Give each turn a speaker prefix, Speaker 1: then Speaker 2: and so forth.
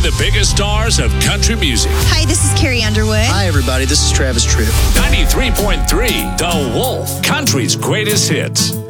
Speaker 1: the biggest stars of country music.
Speaker 2: Hi, this is Carrie Underwood.
Speaker 3: Hi, everybody. This is Travis Tritt.
Speaker 1: 93.3 The Wolf, country's greatest hits.